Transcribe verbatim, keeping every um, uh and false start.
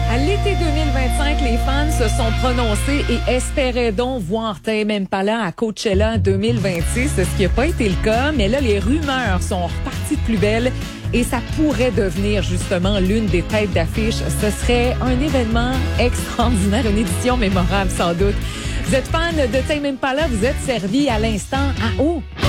À l'été deux mille vingt-cinq, les fans se sont prononcés et espéraient donc voir Tame Impala à Coachella en deux mille vingt-six, ce qui n'a pas été le cas. Mais là, les rumeurs sont reparties de plus belle et ça pourrait devenir justement l'une des têtes d'affiche. Ce serait un événement extraordinaire, une édition mémorable sans doute. Vous êtes fan de Tame Impala, vous êtes servi à l'instant à eau.